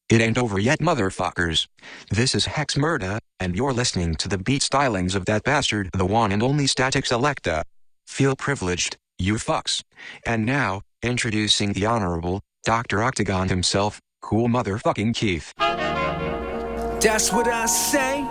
It ain't over yet, motherfuckers. This is Hex Murda, and you're listening to the beat stylings of that bastard, the one and only Static Selecta. Feel privileged, you fucks. And now, introducing the Honorable Dr. Octagon himself, Cool Motherfucking Keith. That's what I say.